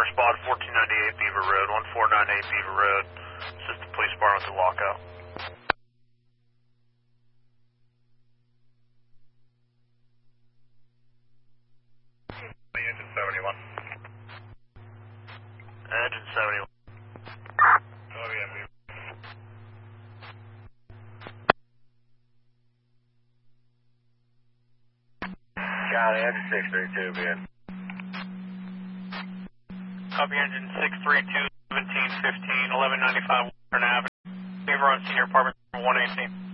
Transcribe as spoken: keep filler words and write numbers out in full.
spot fourteen ninety-eight Beaver Road, one four nine eight Beaver Road. Assist the police department with the lockout. Engine seventy-one. Engine seventy-one. Oh, yeah, Beaver. County, engine six three two, Ben. Copy, engine six three two, seventeen fifteen, eleven ninety-five Warren Avenue. Beaver on senior apartment one eighteen.